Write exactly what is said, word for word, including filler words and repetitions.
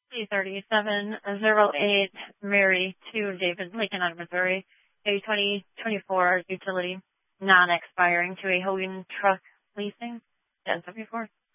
C thirty-seven zero eight Mary to David, Lincoln on Missouri, a twenty twenty-four utility non-expiring to a Hogan Truck Leasing, ten seventy-four.